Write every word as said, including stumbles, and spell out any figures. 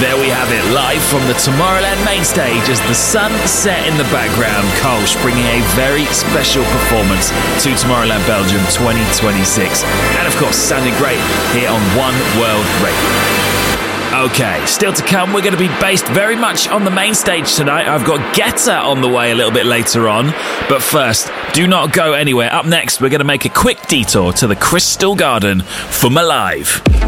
There we have it, live from the Tomorrowland main stage as the sun set in the background. Kolsch bringing a very special performance to Tomorrowland Belgium twenty twenty-six. And of course, sounding great here on One World Radio. Okay, still to come, we're going to be based very much on the main stage tonight. I've got Guetta on the way a little bit later on. But first, do not go anywhere. Up next, we're going to make a quick detour to the Crystal Garden for Alive.